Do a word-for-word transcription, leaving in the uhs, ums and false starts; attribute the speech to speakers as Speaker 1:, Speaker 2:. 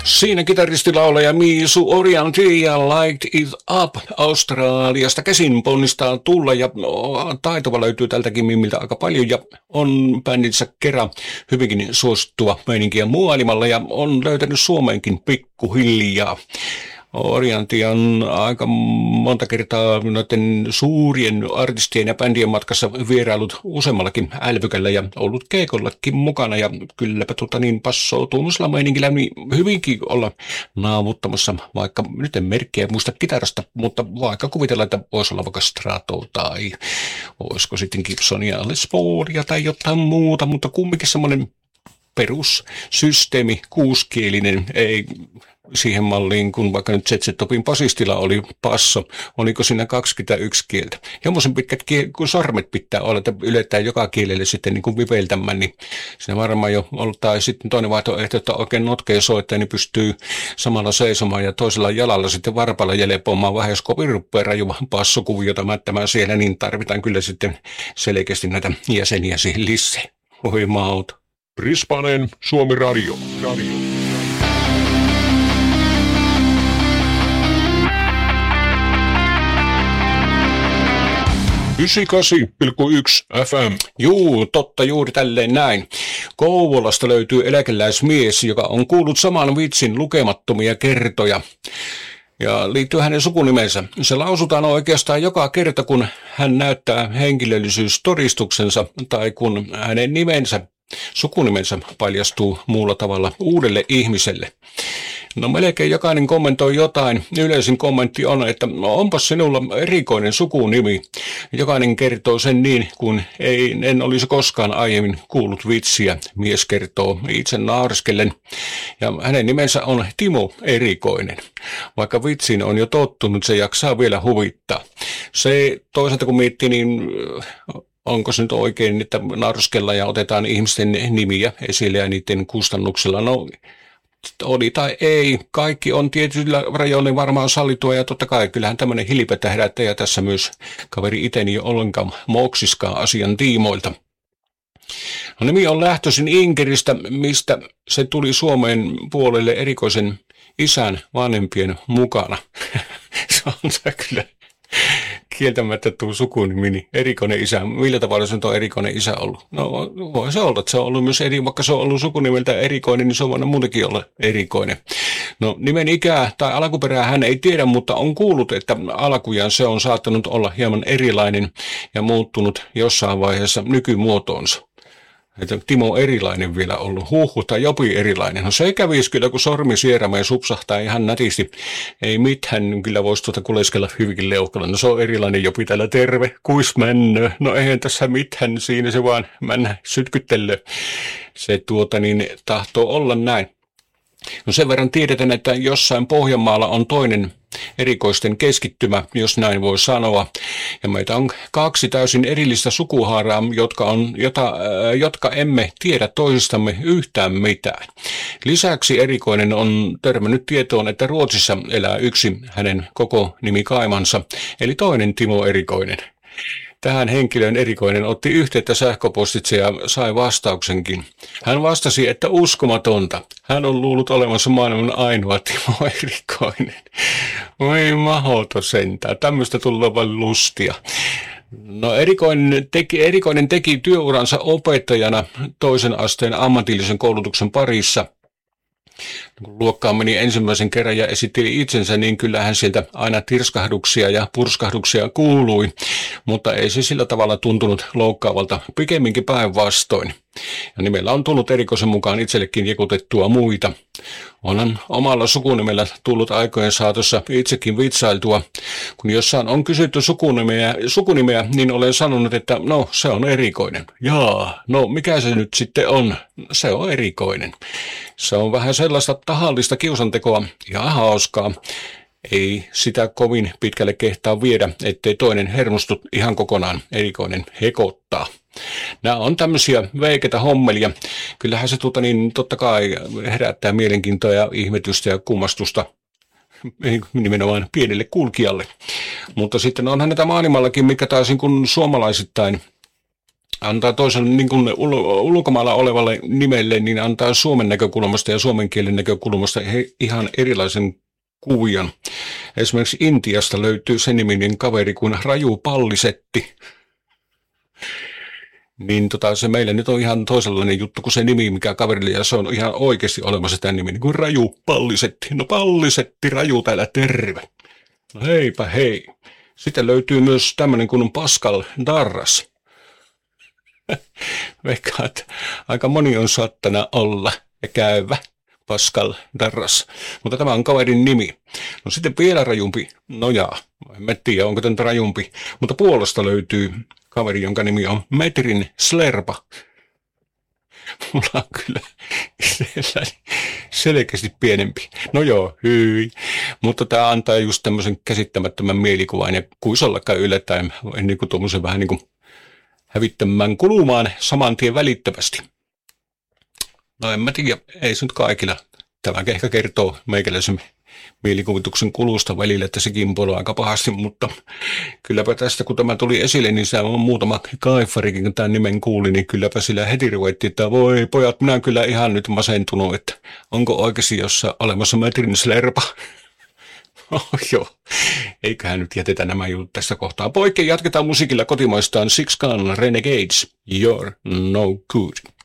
Speaker 1: Siinä kitaristilaulaja Miisu Orianty ja Light It Up Australiasta käsin ponnistaa tulla ja taitova löytyy tältäkin mimmiltä aika paljon ja on bändinsä kerran hyvinkin suosittua meininkiä maailmalla ja on löytänyt Suomeenkin pikkuhiljaa. Orianty on aika monta kertaa noiden suurien artistien ja bändien matkassa vierailut useammallakin älvykällä ja ollut keikollakin mukana ja kylläpä tuota niin passoo tuommoisella meiningillä niin hyvinkin olla naamuttamassa, vaikka nyt en merkkiä muista kitarasta, mutta vaikka kuvitella, että voisi olla vaikka Strato tai olisiko sitten Gibsonia, Les Paulia tai jotain muuta, mutta kumminkin semmoinen perussysteemi, kuuskielinen, ei siihen malliin, kun vaikka nyt Z Z Topin basistilla oli passo, oliko siinä kaksikymmentäyksi kieltä. Jommoisen pitkät kiel- kun sormet pitää olla, että yletään joka kielelle sitten niin kuin vipeiltämään, niin siinä varmaan jo ollut, tai sitten toinen vaihtoehto, että oikein notkea soittaa, niin pystyy samalla seisomaan ja toisella jalalla sitten varpalla jelepomaan vähän, jos kovin rupeaa raju passokuviota mättämään siellä, niin tarvitaan kyllä sitten selkeästi näitä jäseniä siihen lisään. Oi mauta.
Speaker 2: Brisbaneen Suomi Radio. Radio. yhdeksänkymmentäkahdeksan pilkku yksi F M.
Speaker 1: Juu, totta juuri tälleen näin. Kouvolasta löytyy eläkeläismies, joka on kuullut saman vitsin lukemattomia kertoja. Ja liittyy hänen sukunimensä. Se lausutaan oikeastaan joka kerta, kun hän näyttää henkilöllisyystodistuksensa tai kun hänen nimensä, sukunimensä paljastuu muulla tavalla uudelle ihmiselle. No melkein jokainen kommentoi jotain. Yleisin kommentti on, että no, onpas sinulla erikoinen sukunimi. Jokainen kertoo sen niin, kuin ei, en olisi koskaan aiemmin kuullut vitsiä. Mies kertoo itse naarskellen. Ja hänen nimensä on Timo Erikoinen. Vaikka vitsiin on jo tottunut, se jaksaa vielä huvittaa. Se toisaalta kun miettii, niin onko se nyt oikein, että narskellaan ja otetaan ihmisten nimiä esille ja niiden kustannuksella? No, oli tai ei, kaikki on tietyillä rajoilla varmaan sallittua ja totta kai kyllähän tämmöinen hilpetä herättäjä tässä myös kaveri iteni jo ollenkaan moksiskaan asian tiimoilta. No, nimi on lähtöisin Inkeristä, mistä se tuli Suomeen puolelle erikoisen isän vanhempien mukana. Se on se kyllä kieltämättä tuu sukunimini, erikoinen isä. Millä tavalla se on erikoinen isä ollut? No voi se olla, että se on ollut myös eri, vaikka se on ollut sukunimeltä erikoinen, niin se on voinut muutenkin olla erikoinen. No nimen ikää tai alkuperää hän ei tiedä, mutta on kuullut, että alkujaan se on saattanut olla hieman erilainen ja muuttunut jossain vaiheessa nykymuotoonsa. Että Timo erilainen vielä ollut, huhhuh tai jopi erilainen. No se kävisi kyllä, kun sormi sierämään supsahtaa ihan nätisti. Ei mitään, kyllä voisi tuota kuleskella hyvinkin leuhkalla. No se on erilainen jopi täällä, terve, kuis männö. No eihän tässä mitään, siinä se vaan männä sytkyttelee. Se tuota niin tahtoo olla näin. No sen verran tiedetään, että jossain Pohjanmaalla on toinen erikoisten keskittymä, jos näin voi sanoa. Ja meitä on kaksi täysin erillistä sukuhaaraa, jotka, on, jota, äh, jotka emme tiedä toisistamme yhtään mitään. Lisäksi erikoinen on törmännyt tietoon, että Ruotsissa elää yksi hänen koko nimikaimansa, eli toinen Timo Erikoinen. Tähän henkilön erikoinen otti yhteyttä sähköpostitse ja sai vastauksenkin. Hän vastasi, että uskomatonta. Hän on luullut olevansa maailman ainoa Timo Erikoinen. Oi mahoto sentään. Tämmöistä tulee vain lustia. No erikoinen teki, erikoinen teki työuransa opettajana toisen asteen ammatillisen koulutuksen parissa. Kun luokkaan meni ensimmäisen kerran ja esitteli itsensä, niin kyllähän sieltä aina tirskahduksia ja purskahduksia kuului, mutta ei se sillä tavalla tuntunut loukkaavalta, pikemminkin päinvastoin. Ja nimellä on tullut erikoisen mukaan itsellekin jekutettua muita. Onhan omalla sukunimellä tullut aikojen saatossa itsekin vitsailtua. Kun jossain on kysytty sukunimeä, sukunimeä, niin olen sanonut, että no se on erikoinen. Jaa, no mikä se nyt sitten on? Se on erikoinen. Se on vähän sellaista tahallista kiusantekoa ja hauskaa. Ei sitä kovin pitkälle kehtaa viedä, ettei toinen hermostu ihan kokonaan, erikoinen hekottaa. Nämä on tämmöisiä veikeitä hommelia. Kyllähän se tuota, niin, totta kai herättää mielenkiintoa ja ihmetystä ja kummastusta nimenomaan pienelle kulkijalle. Mutta sitten onhan näitä maailmallakin, mikä taisin kun suomalaisittain antaa toiselle niin kuin ul- ulkomailla olevalle nimelle, niin antaa Suomen näkökulmasta ja suomen kielen näkökulmasta he, ihan erilaisen kuvion. Esimerkiksi Intiasta löytyy sen niminen kaveri kuin Raju Pallisetti. Niin tota, se meillä nyt on ihan toisenlainen juttu kuin se nimi, mikä kaverille, ja se on ihan oikeasti olemassa sitä nimi, niin kuin Raju Pallisetti. No Pallisetti, Raju täällä, terve. No heipä hei. Sitten löytyy myös tämmöinen kuin Pascal Darras. Veikkaan, että aika moni on saattana olla ja käyvä Pascal Darras. Mutta tämä on kaverin nimi. No sitten vielä rajumpi. No jaa, en tiedä onko tämä rajumpi. Mutta Puolasta löytyy kaveri, jonka nimi on Metrin Slerpa. Mulla on kyllä selkeästi pienempi. No joo, hyi. Mutta tämä antaa just tämmöisen käsittämättömän mielikuvan ja kuisollakaan yllättäen niin kuin tuommoisen vähän niin kuin hävittämään kulumaan saman tien välittömästi. No en mä tiedä, ei se nyt kaikilla. Tämä ehkä kertoo meikäläisen mielikuvituksen kulusta välillä, että se kimpoilee aika pahasti, mutta kylläpä tästä, kun tämä tuli esille, niin se on muutama kaifarikin, kun tämän nimen kuuli, niin kylläpä sillä heti ruvettiin, että voi pojat, minä kyllä ihan nyt masentunut, että onko oikeasti jossain olemassa Metrin Slerpa? Oh, joo, eiköhän nyt jätetä nämä jutut tästä kohtaa. Poikkeen jatketaan musiikilla kotimaistaan Six Gun Renegades, You're No Good.